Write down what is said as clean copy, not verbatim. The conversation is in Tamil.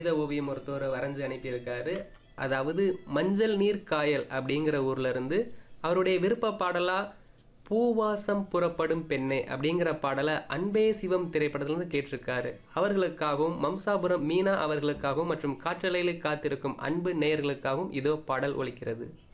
இந்த ஓவியம் ஒருத்தர் வரைஞ்சு அனுப்பியிருக்காரு. அதாவது மஞ்சள் நீர் காயல் அப்படிங்கிற ஊர்ல இருந்து அவருடைய விருப்ப பாடலா பூவாசம் புறப்படும் பெண்ணே அப்படிங்கிற பாடலை அன்பே சிவம் திரைப்படத்திலிருந்து கேட்டிருக்காரு. அவர்களுக்காகவும் மம்சாபுரம் மீனா அவர்களுக்காகவும் மற்றும் காற்றலையில் காத்திருக்கும் அன்பு நேயர்களுக்காகவும் இதோ பாடல் ஒலிக்கிறது.